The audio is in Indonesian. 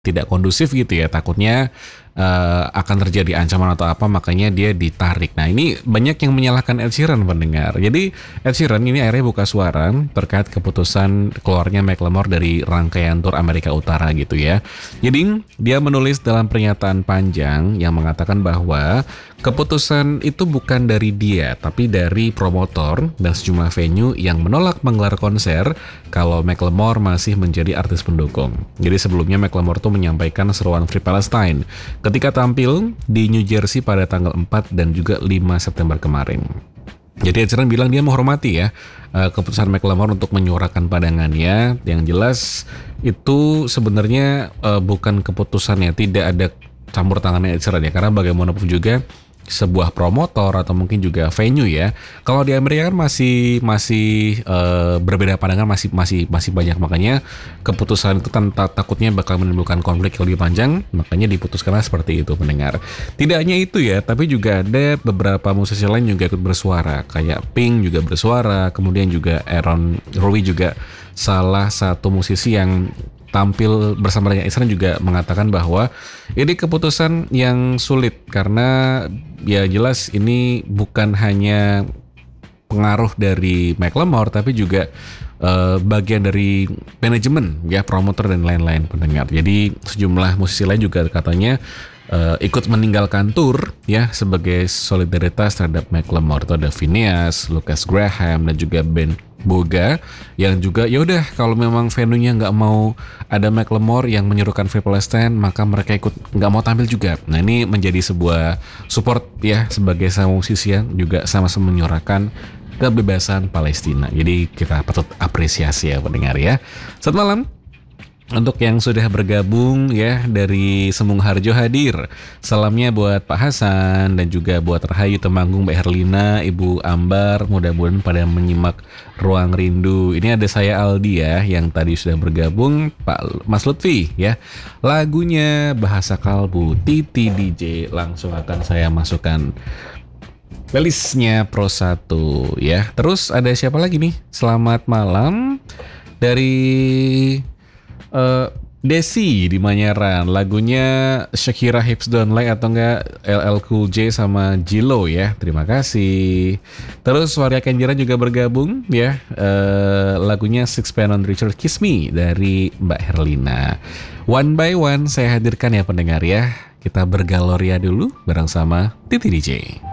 tidak kondusif gitu ya, takutnya akan terjadi ancaman atau apa, makanya dia ditarik. Nah ini banyak yang menyalahkan Ed Sheeran pendengar. Jadi Ed Sheeran ini akhirnya buka suara terkait keputusan keluarnya Macklemore dari rangkaian tur Amerika Utara gitu ya. Jadi dia menulis dalam pernyataan panjang yang mengatakan bahwa keputusan itu bukan dari dia, tapi dari promotor dan sejumlah venue yang menolak menggelar konser kalau Macklemore masih menjadi artis pendukung. Jadi sebelumnya Macklemore tuh menyampaikan seruan Free Palestine ketika tampil di New Jersey pada tanggal 4 dan juga 5 September kemarin. Jadi Ed Sheeran bilang dia menghormati ya keputusan Macklemore untuk menyuarakan pandangannya. Yang jelas itu sebenarnya bukan keputusannya, tidak ada campur tangannya Ed Sheeran ya, karena bagaimanapun juga sebuah promotor atau mungkin juga venue ya. Kalau di Amerika kan masih berbeda pandangan, masih banyak, makanya keputusan itu kan takutnya bakal menimbulkan konflik yang lebih panjang, makanya diputuskanlah seperti itu pendengar. Tidak hanya itu ya, tapi juga ada beberapa musisi lain juga ikut bersuara, kayak Pink juga bersuara, kemudian juga Aaron Rowe juga salah satu musisi yang tampil bersama dengan Israel juga mengatakan bahwa ini keputusan yang sulit karena ya jelas ini bukan hanya pengaruh dari Macklemore tapi juga bagian dari manajemen ya, promotor dan lain-lain pendengar. Jadi sejumlah musisi lain juga katanya ikut meninggalkan tour ya sebagai solidaritas terhadap Macklemore. Itu ada Phineas, Lucas Graham dan juga Ben Boga yang juga ya udah kalau memang venue-nya nggak mau ada Macklemore yang menyerukan Free Palestine, maka mereka ikut nggak mau tampil juga. Nah ini menjadi sebuah support ya sebagai sama musisi yang juga sama-sama menyuarakan kebebasan Palestina. Jadi kita patut apresiasi ya pendengar ya. Selamat malam untuk yang sudah bergabung ya dari Sembung Harjo hadir. Salamnya buat Pak Hasan dan juga buat Rahayu Temanggung, Mbak Herlina, Ibu Ambar. Mudah-mudahan pada menyimak Ruang Rindu. Ini ada saya Aldi ya yang tadi sudah bergabung, Pak Mas Lutfi ya. Lagunya Bahasa Kalbu Titi DJ langsung akan saya masukkan playlistnya Pro 1 ya. Terus ada siapa lagi nih? Selamat malam dari Desi di Manyaran, lagunya Shakira Hips Don't Lie atau enggak LL Cool J sama Jilo ya, terima kasih. Terus Waria Kenjira juga bergabung ya, lagunya Sixpence on Richard Kiss Me dari Mbak Herlina. One by one saya hadirkan ya pendengar ya, kita bergaloria dulu bareng sama Titi DJ.